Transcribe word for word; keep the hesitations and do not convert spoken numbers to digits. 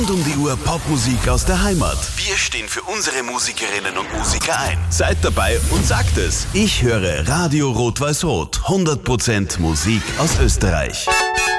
Rund um die Uhr Popmusik aus der Heimat. Wir stehen für unsere Musikerinnen und Musiker ein. Seid dabei und sagt es. Ich höre Radio Rot-Weiß-Rot. hundert Prozent Musik aus Österreich.